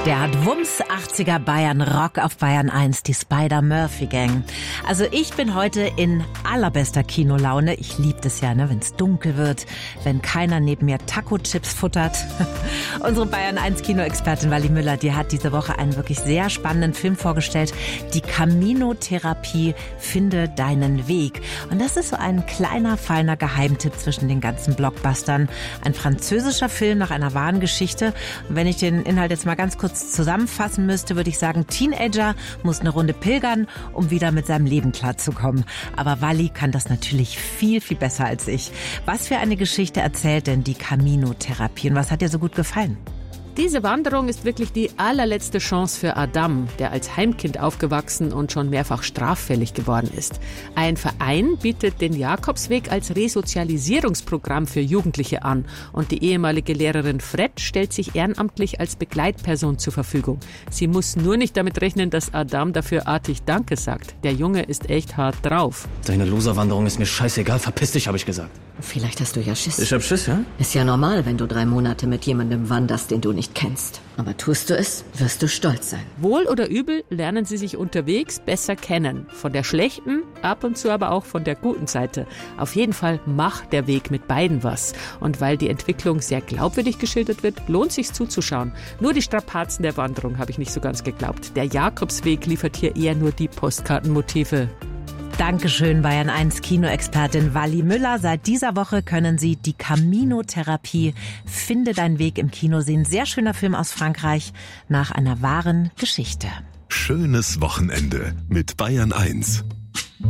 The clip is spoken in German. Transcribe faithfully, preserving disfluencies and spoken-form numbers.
Der hat Wumms, achtziger Bayern Rock auf Bayern eins, die Spider-Murphy-Gang. Also ich bin heute in allerbester Kinolaune. Ich liebe das ja, ne, wenn es dunkel wird, wenn keiner neben mir Taco-Chips futtert. Unsere Bayern eins Kinoexpertin Wally Müller, die hat diese Woche einen wirklich sehr spannenden Film vorgestellt. Die Camino-Therapie, finde deinen Weg. Und das ist so ein kleiner, feiner Geheimtipp zwischen den ganzen Blockbustern. Ein französischer Film nach einer wahren Geschichte. Und wenn ich den Inhalt jetzt mal ganz kurz zusammenfassen müsste, würde ich sagen, Teenager muss eine Runde pilgern, um wieder mit seinem Leben klarzukommen. Aber Wally kann das natürlich viel, viel besser als ich. Was für eine Geschichte erzählt denn die Camino-Therapie und was hat dir so gut gefallen? Diese Wanderung ist wirklich die allerletzte Chance für Adam, der als Heimkind aufgewachsen und schon mehrfach straffällig geworden ist. Ein Verein bietet den Jakobsweg als Resozialisierungsprogramm für Jugendliche an und die ehemalige Lehrerin Fred stellt sich ehrenamtlich als Begleitperson zur Verfügung. Sie muss nur nicht damit rechnen, dass Adam dafür artig Danke sagt. Der Junge ist echt hart drauf. Deine Loserwanderung ist mir scheißegal, verpiss dich, habe ich gesagt. Vielleicht hast du ja Schiss. Ich hab Schiss, ja? Ist ja normal, wenn du drei Monate mit jemandem wanderst, den du nicht kennst. Aber tust du es, wirst du stolz sein. Wohl oder übel lernen sie sich unterwegs besser kennen. Von der schlechten, ab und zu aber auch von der guten Seite. Auf jeden Fall macht der Weg mit beiden was. Und weil die Entwicklung sehr glaubwürdig geschildert wird, lohnt sich's zuzuschauen. Nur die Strapazen der Wanderung habe ich nicht so ganz geglaubt. Der Jakobsweg liefert hier eher nur die Postkartenmotive. Dankeschön, Bayern eins Kinoexpertin Wally Müller. Seit dieser Woche können Sie die Camino-Therapie Finde deinen Weg im Kino sehen. Sehr schöner Film aus Frankreich nach einer wahren Geschichte. Schönes Wochenende mit Bayern eins.